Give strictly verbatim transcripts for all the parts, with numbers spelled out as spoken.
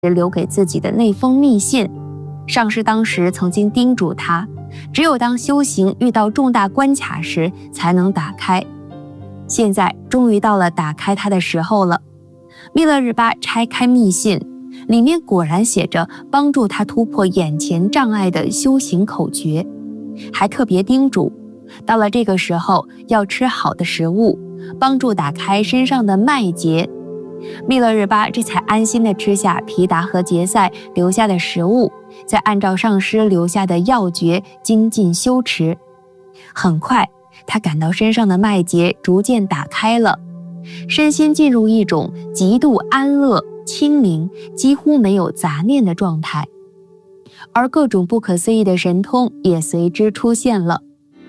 留给自己的那封密信。上师当时曾经叮嘱他，只有当修行遇到重大关卡时才能打开。现在终于到了打开它的时候了。密勒日巴拆开密信，里面果然写着帮助他突破眼前障碍的修行口诀，还特别叮嘱到了这个时候要吃好的食物，帮助打开身上的脉结。密勒日巴这才安心地吃下皮达和杰赛留下的食物，再按照上师留下的要诀精进修持。很快他感到身上的脉结逐渐打开了，身心进入一种极度安乐、清明、几乎没有杂念的状态，而各种不可思议的神通也随之出现了。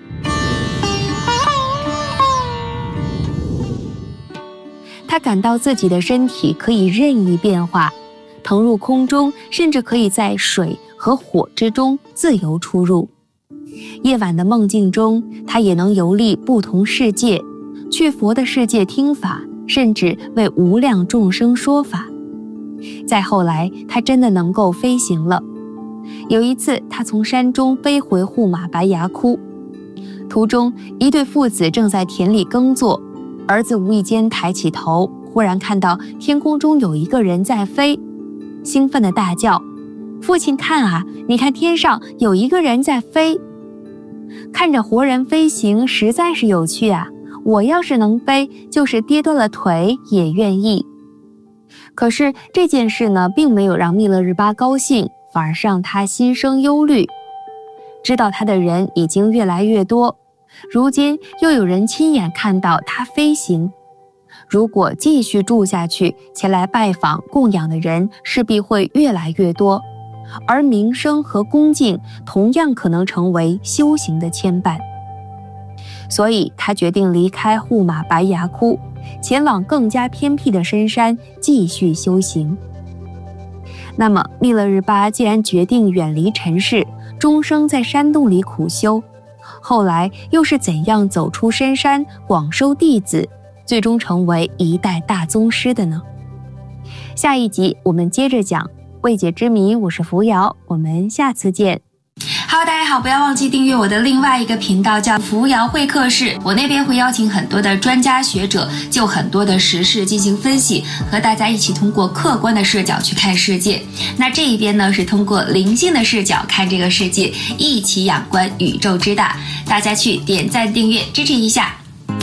他感到自己的身体可以任意变化，腾入空中，甚至可以在水和火之中自由出入。夜晚的梦境中，他也能游历不同世界，去佛的世界听法，甚至为无量众生说法。再后来，他真的能够飞行了。有一次，他从山中飞回护马白崖窟，途中一对父子正在田里耕作，儿子无意间抬起头，忽然看到天空中有一个人在飞，兴奋地大叫：“父亲看啊，你看天上有一个人在飞！”看着活人飞行实在是有趣啊，我要是能飞，就是跌断了腿也愿意。可是这件事呢，并没有让密勒日巴高兴，反而让他心生忧虑。知道他的人已经越来越多，如今又有人亲眼看到他飞行，如果继续住下去，前来拜访供养的人势必会越来越多，而名声和恭敬同样可能成为修行的牵绊。所以他决定离开护马白崖窟，前往更加偏僻的深山继续修行。那么密勒日巴既然决定远离尘世，终生在山洞里苦修，后来又是怎样走出深山，广收弟子，最终成为一代大宗师的呢？下一集我们接着讲未解之谜。我是扶摇，我们下次见。Hello， 大家好，不要忘记订阅我的另外一个频道，叫扶摇会客室。我那边会邀请很多的专家学者，就很多的时事进行分析，和大家一起通过客观的视角去看世界。那这一边呢，是通过灵性的视角看这个世界，一起仰观宇宙之大。大家去点赞订阅支持一下。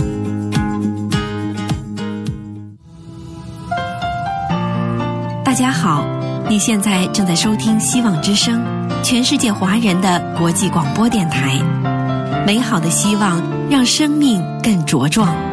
大家好，你现在正在收听希望之声，全世界华人的国际广播电台。美好的希望让生命更茁壮。